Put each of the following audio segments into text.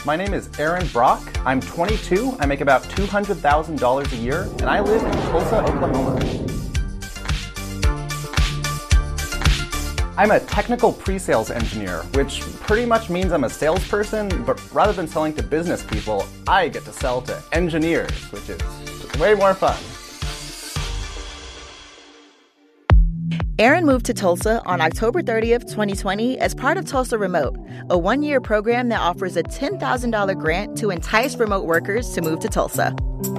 My name is Aaron Brock. I'm 22. I make about $200,000 a year, and I live in Tulsa, Oklahoma. I'm a technical pre-sales engineer, which pretty much means I'm a salesperson, but rather than selling to business people, I get to sell to engineers, which is way more fun. Aaron moved to Tulsa on October 30th, 2020 as part of Tulsa Remote, a one-year program that offers a $10,000 grant to entice remote workers to move to Tulsa.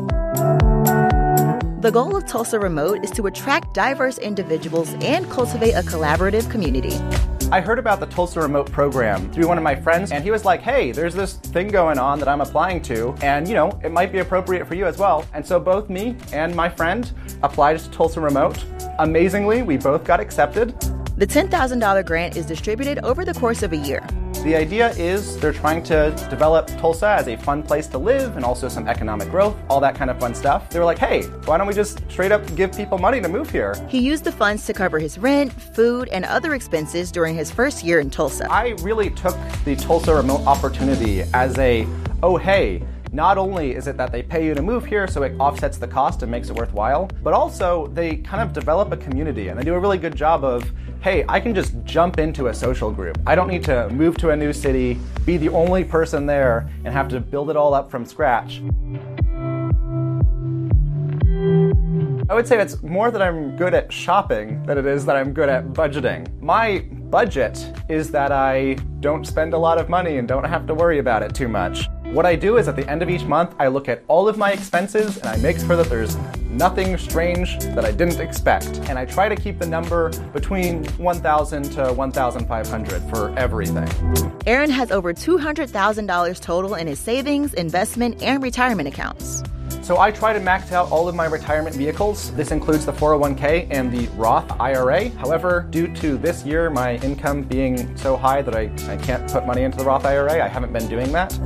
The goal of Tulsa Remote is to attract diverse individuals and cultivate a collaborative community. I heard about the Tulsa Remote program through one of my friends, and he was like, hey, there's this thing going on that I'm applying to, and it might be appropriate for you as well. And so both me and my friend applied to Tulsa Remote. Amazingly, we both got accepted. The $10,000 grant is distributed over the course of a year. The idea is they're trying to develop Tulsa as a fun place to live and also some economic growth, all that kind of fun stuff. They were like, hey, why don't we just straight up give people money to move here? He used the funds to cover his rent, food, and other expenses during his first year in Tulsa. I really took the Tulsa Remote opportunity as hey, not only is it that they pay you to move here so it offsets the cost and makes it worthwhile, but also they kind of develop a community and they do a really good job of, hey, I can just jump into a social group. I don't need to move to a new city, be the only person there, and have to build it all up from scratch. I would say it's more that I'm good at shopping than it is that I'm good at budgeting. My budget is that I don't spend a lot of money and don't have to worry about it too much. What I do is at the end of each month, I look at all of my expenses and I make sure that there's nothing strange that I didn't expect. And I try to keep the number between $1,000 to $1,500 for everything. Aaron has over $200,000 total in his savings, investment, and retirement accounts. So I try to max out all of my retirement vehicles. This includes the 401k and the Roth IRA. However, due to this year, my income being so high that I can't put money into the Roth IRA, I haven't been doing that.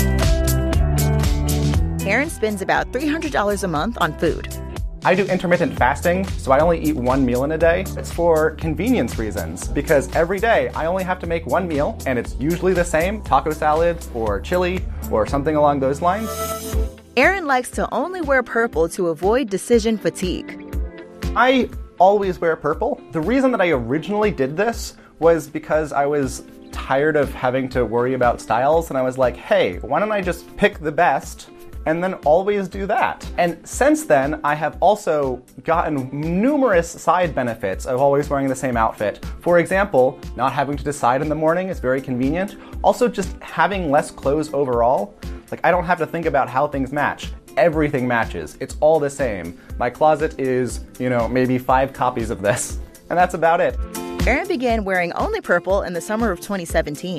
Aaron spends about $300 a month on food. I do intermittent fasting, so I only eat one meal in a day. It's for convenience reasons, because every day I only have to make one meal, and it's usually the same, taco salad or chili or something along those lines. Aaron likes to only wear purple to avoid decision fatigue. I always wear purple. The reason that I originally did this was because I was tired of having to worry about styles, and I was like, hey, why don't I just pick the best and then always do that? And since then, I have also gotten numerous side benefits of always wearing the same outfit. For example, not having to decide in the morning is very convenient. Also, just having less clothes overall. Like, I don't have to think about how things match. Everything matches. It's all the same. My closet is, maybe 5 copies of this. And that's about it. Aaron began wearing only purple in the summer of 2017.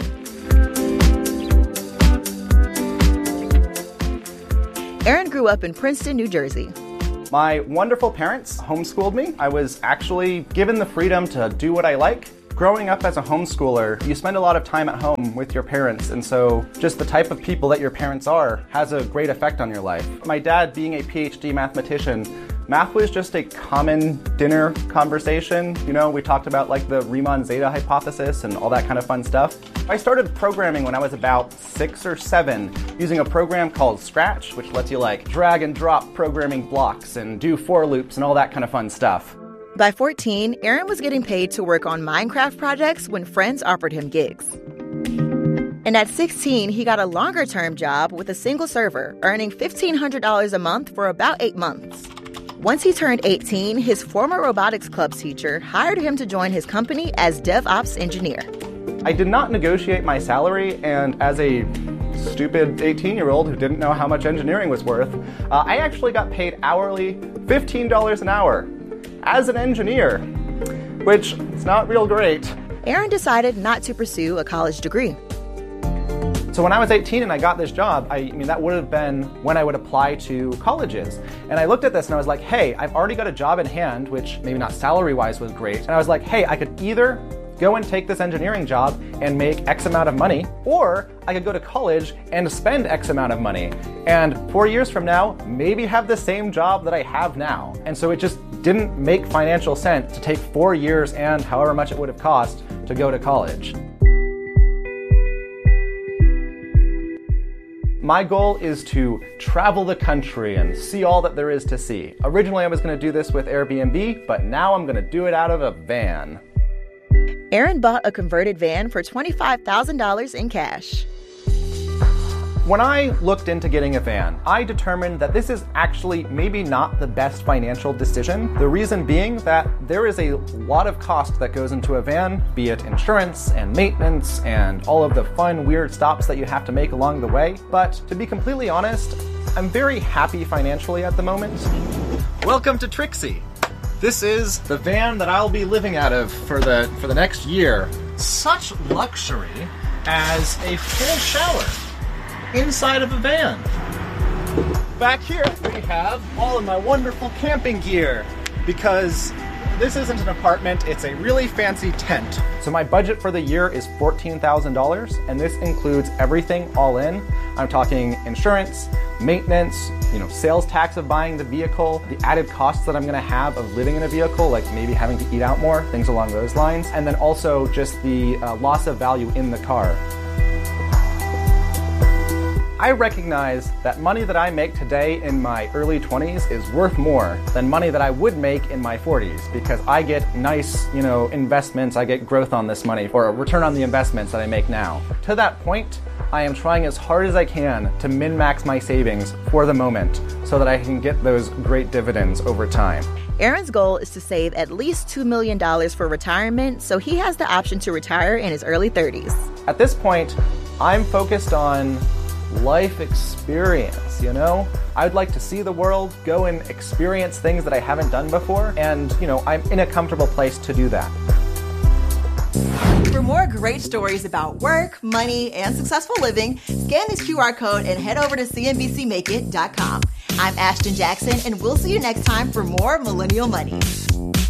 Aaron grew up in Princeton, New Jersey. My wonderful parents homeschooled me. I was actually given the freedom to do what I like. Growing up as a homeschooler, you spend a lot of time at home with your parents, and so just the type of people that your parents are has a great effect on your life. My dad, being a PhD mathematician, math was just a common dinner conversation. We talked about the Riemann zeta hypothesis and all that kind of fun stuff. I started programming when I was about 6 or 7 using a program called Scratch, which lets you drag and drop programming blocks and do for loops and all that kind of fun stuff. By 14, Aaron was getting paid to work on Minecraft projects when friends offered him gigs. And at 16, he got a longer-term job with a single server, earning $1,500 a month for about 8 months. Once he turned 18, his former robotics club teacher hired him to join his company as DevOps engineer. I did not negotiate my salary, and as a stupid 18-year-old who didn't know how much engineering was worth, I actually got paid hourly $15 an hour as an engineer, which is not real great. Aaron decided not to pursue a college degree. So when I was 18 and I got this job, that would have been when I would apply to colleges. And I looked at this and I was like, hey, I've already got a job in hand, which maybe not salary-wise was great. And I was like, hey, I could either go and take this engineering job and make X amount of money, or I could go to college and spend X amount of money. And 4 years from now, maybe have the same job that I have now. And so it just didn't make financial sense to take 4 years and however much it would have cost to go to college. My goal is to travel the country and see all that there is to see. Originally, I was going to do this with Airbnb, but now I'm going to do it out of a van. Aaron bought a converted van for $25,000 in cash. When I looked into getting a van, I determined that this is actually maybe not the best financial decision. The reason being that there is a lot of cost that goes into a van, be it insurance and maintenance and all of the fun, weird stops that you have to make along the way. But to be completely honest, I'm very happy financially at the moment. Welcome to Trixie. This is the van that I'll be living out of for the next year. Such luxury as a full shower inside of a van. Back here we have all of my wonderful camping gear because this isn't an apartment, it's a really fancy tent. So my budget for the year is $14,000 and this includes everything all in. I'm talking insurance, maintenance, sales tax of buying the vehicle, the added costs that I'm gonna have of living in a vehicle, like maybe having to eat out more, things along those lines, and then also just the loss of value in the car. I recognize that money that I make today in my early 20s is worth more than money that I would make in my 40s because I get nice, investments, I get growth on this money or a return on the investments that I make now. To that point, I am trying as hard as I can to min-max my savings for the moment so that I can get those great dividends over time. Aaron's goal is to save at least $2 million for retirement, so he has the option to retire in his early 30s. At this point, I'm focused on life experience, I'd like to see the world, go and experience things that I haven't done before, and, I'm in a comfortable place to do that. For more great stories about work, money, and successful living, scan this QR code and head over to cnbcmakeit.com. I'm Ashton Jackson, and we'll see you next time for more Millennial Money.